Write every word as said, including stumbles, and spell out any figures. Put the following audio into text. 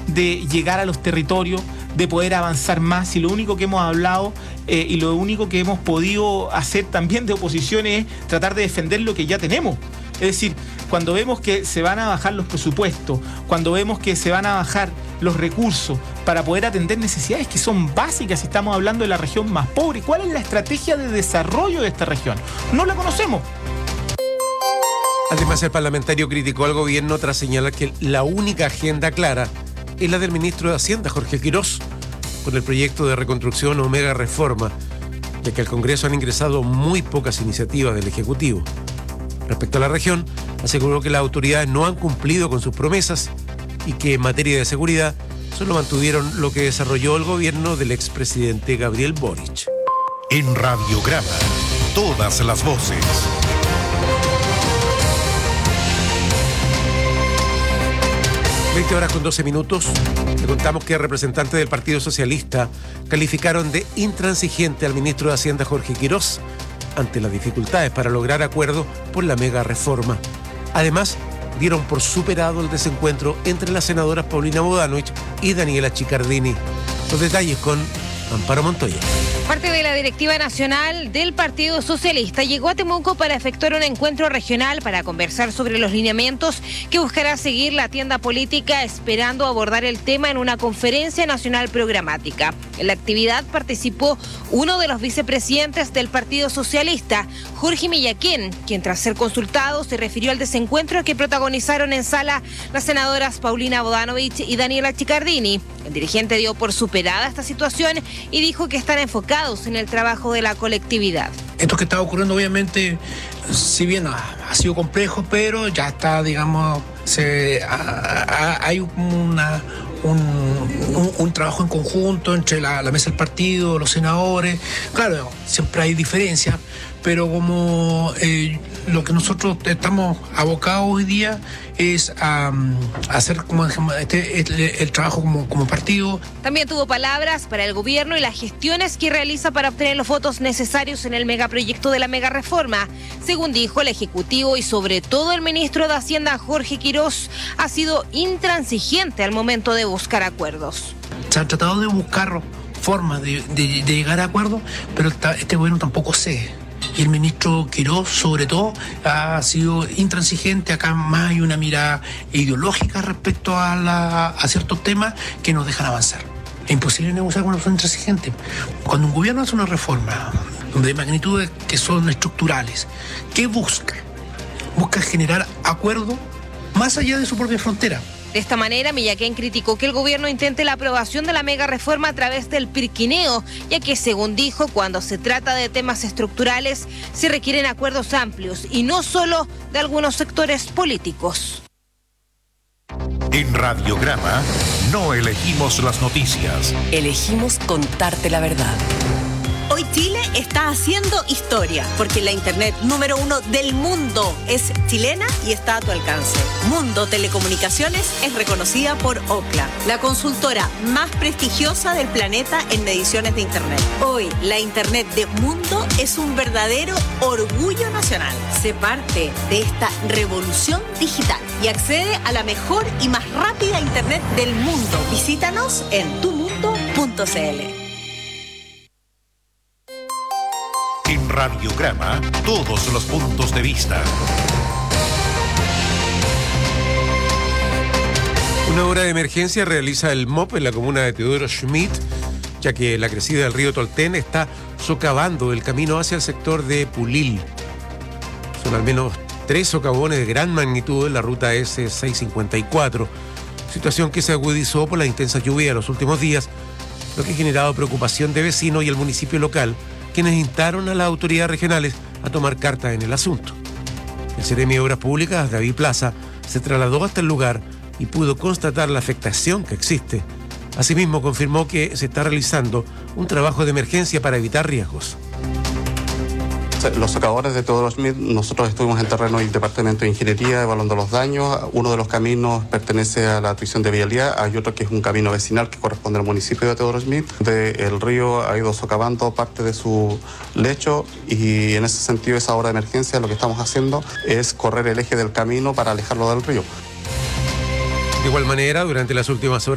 de llegar a los territorios, de poder avanzar más, y lo único que hemos hablado eh, y lo único que hemos podido hacer también de oposición es tratar de defender lo que ya tenemos. Es decir, cuando vemos que se van a bajar los presupuestos, cuando vemos que se van a bajar los recursos para poder atender necesidades que son básicas, estamos hablando de la región más pobre. ¿Cuál es la estrategia de desarrollo de esta región? No la conocemos. Además, el parlamentario criticó al gobierno tras señalar que la única agenda clara es la del ministro de Hacienda, Jorge Quirós, con el proyecto de reconstrucción o mega reforma, ya que al Congreso han ingresado muy pocas iniciativas del Ejecutivo. Respecto a la región, aseguró que las autoridades no han cumplido con sus promesas y que en materia de seguridad solo mantuvieron lo que desarrolló el gobierno del expresidente Gabriel Boric. En Radiograma, todas las voces. veinte horas con doce minutos. Le contamos que representantes del Partido Socialista calificaron de intransigente al ministro de Hacienda, Jorge Quirós, ante las dificultades para lograr acuerdo por la mega reforma. Además, dieron por superado el desencuentro entre las senadoras Paulina Bodanovich y Daniela Chiccardini. Los detalles con Amparo Montoya. Parte de la directiva nacional del Partido Socialista llegó a Temuco para efectuar un encuentro regional para conversar sobre los lineamientos que buscará seguir la tienda política, esperando abordar el tema en una conferencia nacional programática. En la actividad participó uno de los vicepresidentes del Partido Socialista, Jorge Millaquén, quien tras ser consultado se refirió al desencuentro que protagonizaron en sala las senadoras Paulina Bodanovich y Daniela Chiccardini. El dirigente dio por superada esta situación y dijo que están enfocados en el trabajo de la colectividad. Esto que está ocurriendo obviamente, si bien ha, ha sido complejo, pero ya está, digamos, se, a, a, hay una, un, un, un trabajo en conjunto entre la, la mesa del partido, los senadores. Claro, siempre hay diferencias, pero como eh, lo que nosotros estamos abocados hoy día es a, a hacer como este, el, el trabajo como, como partido. También tuvo palabras para el gobierno y las gestiones que realiza para obtener los votos necesarios en el megaproyecto de la mega reforma. Según dijo, el Ejecutivo y sobre todo el ministro de Hacienda, Jorge Quirós, ha sido intransigente al momento de buscar acuerdos. Se han tratado de buscar formas de, de, de llegar a acuerdos, pero este gobierno tampoco cede. Y el ministro Quirós, sobre todo, ha sido intransigente. Acá más hay una mirada ideológica respecto a, la, a ciertos temas que nos dejan avanzar. Es imposible negociar con una persona intransigente. Cuando un gobierno hace una reforma de magnitudes que son estructurales, ¿qué busca? Busca generar acuerdo más allá de su propia frontera. De esta manera, Millaquén criticó que el gobierno intente la aprobación de la mega reforma a través del pirquineo, ya que, según dijo, cuando se trata de temas estructurales, se requieren acuerdos amplios y no solo de algunos sectores políticos. En Radiograma, no elegimos las noticias. Elegimos contarte la verdad. Hoy Chile está haciendo historia, porque la internet número uno del mundo es chilena y está a tu alcance. Mundo Telecomunicaciones es reconocida por Ookla, la consultora más prestigiosa del planeta en mediciones de internet. Hoy, la internet de Mundo es un verdadero orgullo nacional. Sé parte de esta revolución digital y accede a la mejor y más rápida internet del mundo. Visítanos en tu mundo punto c l. En Radiograma, todos los puntos de vista. Una obra de emergencia realiza el M O P en la comuna de Teodoro Schmidt, ya que la crecida del río Tolten está socavando el camino hacia el sector de Pulil. Son al menos tres socavones de gran magnitud en la ruta ese seiscientos cincuenta y cuatro, situación que se agudizó por la intensa lluvia de los últimos días, lo que ha generado preocupación de vecinos y el municipio local, quienes instaron a las autoridades regionales a tomar cartas en el asunto. El Seremi de Obras Públicas, David Plaza, se trasladó hasta el lugar y pudo constatar la afectación que existe. Asimismo, confirmó que se está realizando un trabajo de emergencia para evitar riesgos. Los socavadores de Teodoro Schmidt, nosotros estuvimos en terreno del Departamento de Ingeniería evaluando los daños. Uno de los caminos pertenece a la Dirección de Vialidad, hay otro que es un camino vecinal que corresponde al municipio de Teodoro Schmidt. El río ha ido socavando parte de su lecho y en ese sentido, esa obra de emergencia, lo que estamos haciendo es correr el eje del camino para alejarlo del río. De igual manera, durante las últimas horas